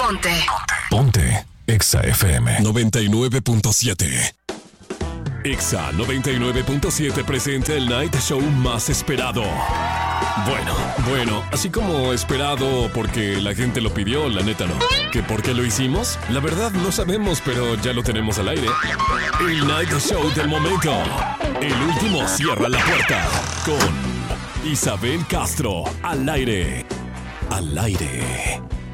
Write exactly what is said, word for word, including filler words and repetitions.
Ponte. Ponte. Exa F M noventa y nueve punto siete. Exa noventa y nueve punto siete presenta el Night Show más esperado. Bueno, bueno, así como esperado porque la gente lo pidió, la neta no. ¿Que por qué lo hicimos? La verdad no sabemos, pero ya lo tenemos al aire. El Night Show del momento. El último cierra la puerta con Isabel Castro al aire. Al aire.